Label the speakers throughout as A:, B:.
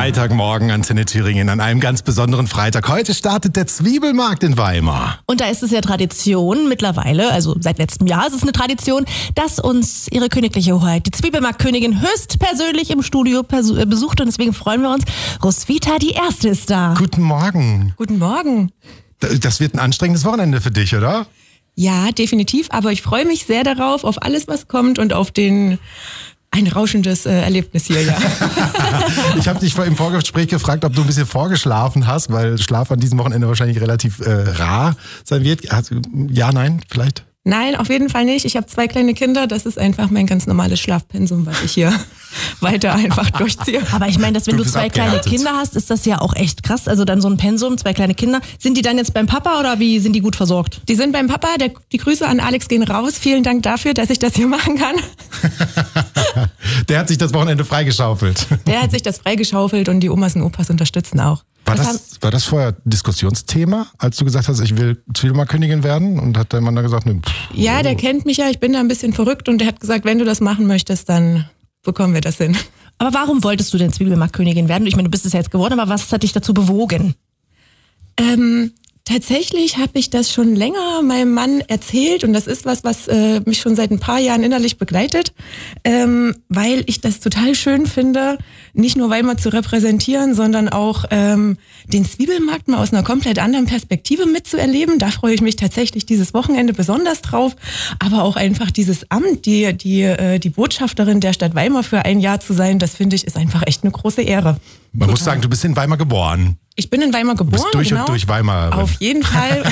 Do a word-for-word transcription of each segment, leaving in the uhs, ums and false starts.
A: Freitagmorgen, Antenne Thüringen, an einem ganz besonderen Freitag. Heute startet der Zwiebelmarkt in Weimar.
B: Und da ist es ja Tradition mittlerweile, also seit letztem Jahr ist es eine Tradition, dass uns ihre königliche Hoheit, die Zwiebelmarktkönigin, höchstpersönlich im Studio persu- besucht. Und deswegen freuen wir uns. Roswitha, die Erste, ist da.
A: Guten Morgen.
C: Guten Morgen.
A: Das wird ein anstrengendes Wochenende für dich, oder?
C: Ja, definitiv. Aber ich freue mich sehr darauf, auf alles, was kommt und auf den ein rauschendes äh, Erlebnis hier, ja.
A: Ich habe dich im Vorgespräch gefragt, ob du ein bisschen vorgeschlafen hast, weil Schlaf an diesem Wochenende wahrscheinlich relativ äh, rar sein wird. Ja, nein, vielleicht?
C: Nein, auf jeden Fall nicht. Ich habe zwei kleine Kinder. Das ist einfach mein ganz normales Schlafpensum, was ich hier weiter einfach durchziehe.
B: Aber ich meine, dass wenn
A: Du
B: du,
A: bist
B: zwei
A: abgehärtet.
B: kleine Kinder hast, ist das ja auch echt krass. Also dann so ein Pensum, zwei kleine Kinder. Sind die dann jetzt beim Papa oder wie sind die gut versorgt?
C: Die sind beim Papa. Der, die Grüße an Alex gehen raus. Vielen Dank dafür, dass ich das hier machen kann.
A: Der hat sich das Wochenende freigeschaufelt.
C: Der hat sich das freigeschaufelt und die Omas und Opas unterstützen auch.
A: War
C: Das
A: das, war das vorher Diskussionsthema, als du gesagt hast, ich will Zwiebelmarktkönigin werden? Und hat der Mann dann gesagt, ne, pff,
C: Ja, der kennt mich ja. Ich bin da ein bisschen verrückt und der hat gesagt, wenn du das machen möchtest, dann bekommen wir das hin.
B: Aber warum wolltest du denn Zwiebelmarktkönigin werden? Ich meine, du bist es ja jetzt geworden, aber was hat dich dazu bewogen?
C: Ähm, tatsächlich habe ich das schon länger meinem Mann erzählt und das ist was, was äh, mich schon seit ein paar Jahren innerlich begleitet, ähm, weil ich das total schön finde, nicht nur Weimar zu repräsentieren, sondern auch ähm, den Zwiebelmarkt mal aus einer komplett anderen Perspektive mitzuerleben. Da freue ich mich tatsächlich dieses Wochenende besonders drauf, aber auch einfach dieses Amt, die die äh, die Botschafterin der Stadt Weimar für ein Jahr zu sein, das finde ich ist einfach echt eine große Ehre.
A: Man muss sagen, du bist in Weimar geboren.
C: Ich bin in Weimar
A: Du
C: geboren,
A: bist durch
C: genau.
A: und durch Weimar.
C: Auf jeden Fall.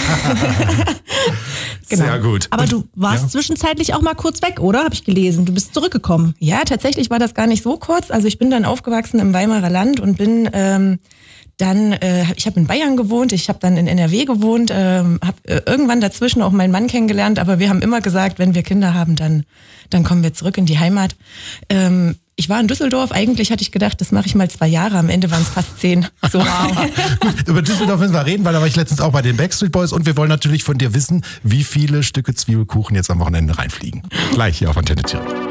C: Genau.
A: Sehr gut.
B: Aber du warst
A: Ja.
B: zwischenzeitlich auch mal kurz weg, oder? Habe ich gelesen. Du bist zurückgekommen.
C: Ja, tatsächlich war das gar nicht so kurz. Also ich bin dann aufgewachsen im Weimarer Land und bin ähm, dann, äh, ich habe in Bayern gewohnt, ich habe dann in N R W gewohnt, ähm, habe äh, irgendwann dazwischen auch meinen Mann kennengelernt, aber wir haben immer gesagt, wenn wir Kinder haben, dann, dann kommen wir zurück in die Heimat. Ähm, ich war in Düsseldorf, eigentlich hatte ich gedacht, das mache ich mal zwei Jahre, am Ende waren es fast zehn. So.
A: Gut, über Düsseldorf müssen wir reden, weil da war ich letztens auch bei den Backstreet Boys und wir wollen natürlich von dir wissen, wie viele Stücke Zwiebelkuchen jetzt am Wochenende reinfliegen. Gleich hier auf Antenne Thüringen.